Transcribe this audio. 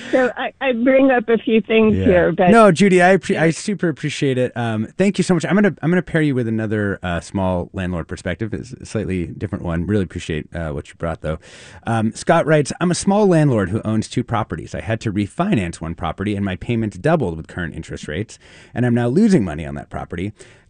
So I bring up a few things Yeah. here, but No, Judy, I super appreciate it. Thank you so much. I'm gonna pair you with another small landlord perspective. It's a slightly different one. Really appreciate what you brought though. Scott writes, I'm a small landlord who owns two properties. I had to refinance one property and my payments doubled with current interest rates, and I'm now losing money on that property.